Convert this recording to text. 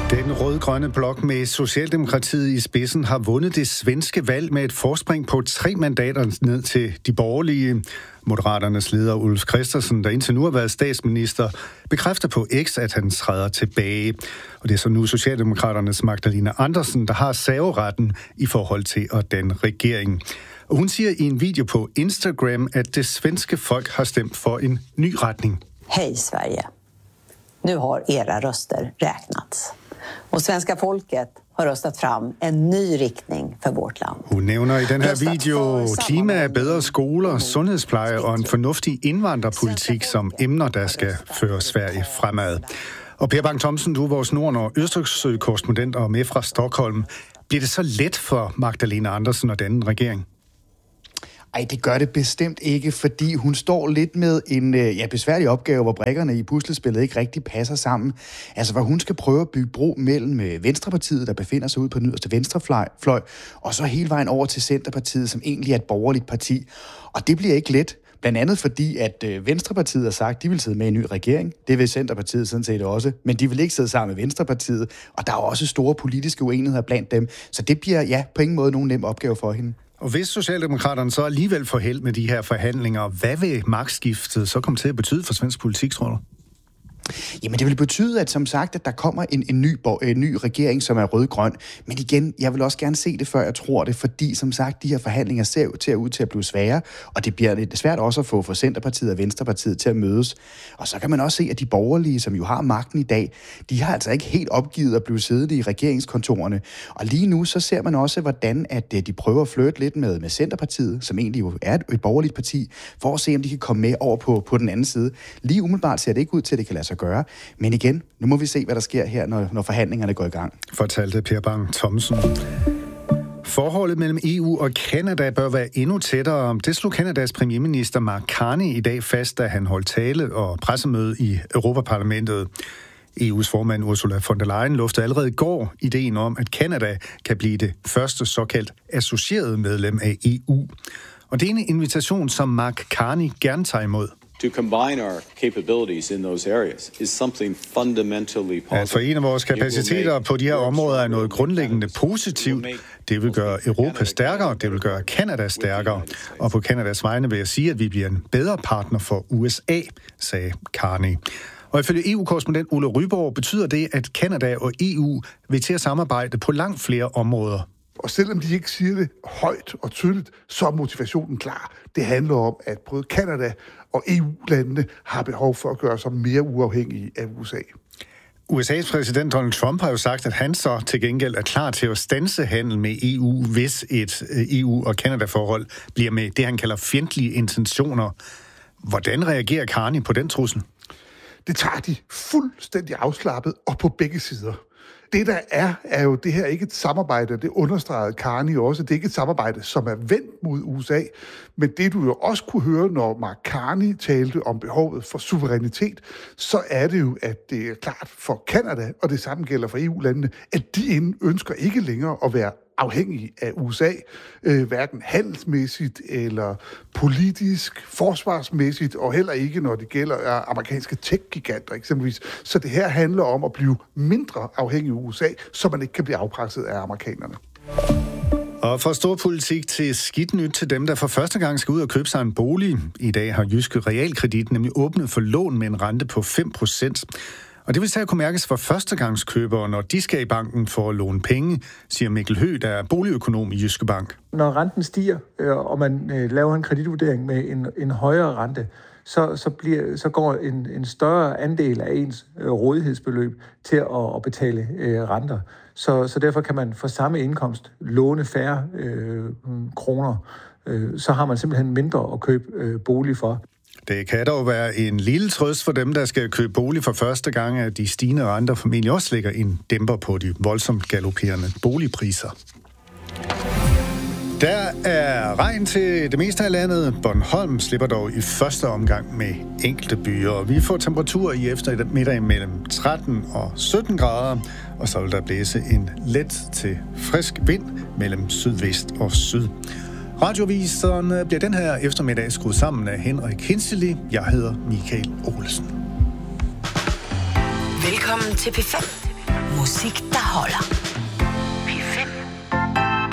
Den rød-grønne blok med Socialdemokratiet i spidsen har vundet det svenske valg med et forspring på 3 mandater ned til de borgerlige. Moderaternes leder Ulf Kristersson, der indtil nu har været statsminister, bekræfter på X, at han træder tilbage. Og det er så nu Socialdemokraternes Magdalena Andersson, der har serveretten i forhold til at danne regering. Og hun siger i en video på Instagram, at det svenske folk har stemt for en ny retning. Hej Sverige. Nu har era röster räknats. Och svenska folket har röstat fram en ny riktning för vårt land. Hun nævner i den her video klima af bedre skoler, sundhedspleje og en fornuftig indvandrerpolitik som emner, der skal føre Sverige fremad. Og Per Bang Thomsen, du er vores Nord- og Østersø-korrespondent og med fra Stockholm. Bliver det så let for Magdalena Andersson og denne regering? Ej, det gør det bestemt ikke, fordi hun står lidt med en besværlig opgave, hvor brikkerne i puslespillet ikke rigtig passer sammen. Altså, hvor hun skal prøve at bygge bro mellem Venstrepartiet, der befinder sig ude på den yderste venstrefløj, og så hele vejen over til Centerpartiet, som egentlig er et borgerligt parti. Og det bliver ikke let. Blandt andet fordi, at Venstrepartiet har sagt, at de vil sidde med i en ny regering. Det vil Centerpartiet sådan set også. Men de vil ikke sidde sammen med Venstrepartiet. Og der er også store politiske uenigheder blandt dem. Så det bliver på ingen måde nogen nem opgave for hende. Og hvis Socialdemokraterne så alligevel får held med de her forhandlinger, hvad vil magtskiftet så komme til at betyde for svensk politik, tror du? Jamen det vil betyde, at som sagt, at der kommer en ny regering, som er rød-grøn. Men igen, jeg vil også gerne se det, før jeg tror det, fordi som sagt, de her forhandlinger ser ud til at blive svære, og det bliver lidt svært også at få for Centerpartiet og Venstrepartiet til at mødes. Og så kan man også se, at de borgerlige, som jo har magten i dag, de har altså ikke helt opgivet at blive siddende i regeringskontorerne. Og lige nu så ser man også, hvordan at de prøver at flirte lidt med Centerpartiet, som egentlig jo er et borgerligt parti, for at se, om de kan komme med over på den anden side. Lige umiddelbart ser det ikke ud til, at det kan lade sig gøre. Men igen, nu må vi se, hvad der sker her, når forhandlingerne går i gang. Fortalte Per Bang Thomsen. Forholdet mellem EU og Canada bør være endnu tættere. Det slog Canadas premierminister Mark Carney i dag fast, da han holdt tale og pressemøde i Europaparlamentet. EU's formand Ursula von der Leyen luftede allerede i går ideen om, at Canada kan blive det første såkaldt associerede medlem af EU. Og det er en invitation, som Mark Carney gerne tager imod. To combine our capabilities in those areas is something fundamentally positive. At forene vores kapaciteter på de her områder er noget grundlæggende positivt. Det vil gøre Europa stærkere, det vil gøre Canada stærkere. Og på Canadas vegne vil jeg sige, at vi bliver en bedre partner for USA, sagde Carney. Og ifølge EU-korrespondent Ole Ryborg betyder det, at Canada og EU vil til at samarbejde på langt flere områder. Og selvom de ikke siger det højt og tydeligt, så er motivationen klar. Det handler om, at både Canada og EU-landene har behov for at gøre sig mere uafhængige af USA. USA's præsident Donald Trump har jo sagt, at han så til gengæld er klar til at standse handel med EU, hvis et EU- og Canada-forhold bliver med det, han kalder fjendtlige intentioner. Hvordan reagerer Carney på den trussel? Det tager de fuldstændig afslappet og på begge sider. Det, der er jo det her ikke et samarbejde, det understregede Carney også, det er ikke et samarbejde, som er vendt mod USA, men det du jo også kunne høre, når Mark Carney talte om behovet for suverænitet, så er det jo, at det er klart for Canada, og det samme gælder for EU-landene, at de ønsker ikke længere at være afhængige af USA, hverken handelsmæssigt eller politisk, forsvarsmæssigt, og heller ikke, når det gælder amerikanske tech-giganter eksempelvis. Så det her handler om at blive mindre afhængig af USA, så man ikke kan blive afpresset af amerikanerne. Og fra stor politik til skidt nyt til dem, der for første gang skal ud og købe sig en bolig. I dag har Jyske Realkredit nemlig åbnet for lån med en rente på 5%. Og det vil tage at kunne mærkes for førstegangskøbere, når de skal i banken for at låne penge, siger Mikkel Høgh, der er boligøkonom i Jyske Bank. Når renten stiger, og man laver en kreditvurdering med en højere rente, så går en større andel af ens rådighedsbeløb til at betale renter. Så derfor kan man for samme indkomst låne færre kroner. Så har man simpelthen mindre at købe bolig for. Det kan dog være en lille trøst for dem, der skal købe bolig for første gang, at de stigende renter formentlig også lægger en dæmper på de voldsomt galopperende boligpriser. Der er regn til det meste af landet. Bornholm slipper dog i første omgang med enkelte byer. Vi får temperaturer i eftermiddag mellem 13 og 17 grader, og så vil der blæse en let til frisk vind mellem sydvest og syd. Radioviseren bliver den her eftermiddag skruet sammen af Henrik Hinsley. Jeg hedder Michael Olsen. Velkommen til P5. Musik, der holder.